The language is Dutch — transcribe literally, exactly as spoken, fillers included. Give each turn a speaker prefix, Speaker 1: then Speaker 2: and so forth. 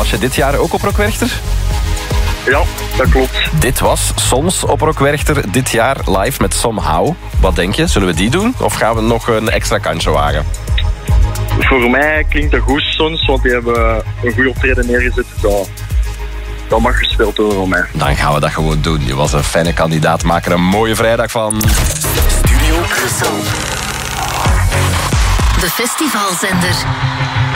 Speaker 1: Was je dit jaar ook op Rockwerchter?
Speaker 2: Ja, dat klopt.
Speaker 1: Dit was Sons op Rockwerchter dit jaar live met Somehow. Wat denk je? Zullen we die doen? Of gaan we nog een extra kantje wagen?
Speaker 2: Voor mij klinkt dat goed soms, want die hebben een goed optreden neergezet. Dat, dat mag gespeeld worden voor mij.
Speaker 1: Dan gaan we dat gewoon doen. Je was een fijne kandidaat. Maak er een mooie vrijdag van.
Speaker 3: Studio Brussel. De festivalzender.